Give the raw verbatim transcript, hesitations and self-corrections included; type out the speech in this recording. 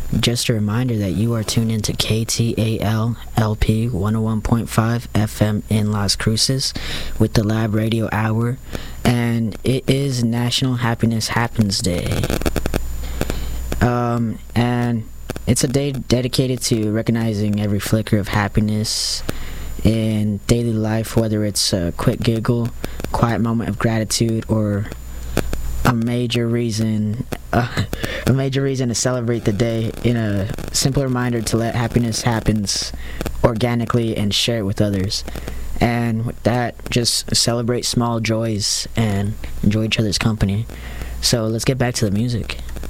just a reminder that you are tuned into K T A L L P one oh one point five F M in Las Cruces with the Lab Radio Hour, and it is National Happiness Happens Day. Um, and it's a day dedicated to recognizing every flicker of happiness in daily life, whether it's a quick giggle, quiet moment of gratitude, or a major reason uh, a major reason to celebrate the day in a simple reminder to let happiness happens organically and share it with others. And with that, just celebrate small joys and enjoy each other's company. So let's get back to the music.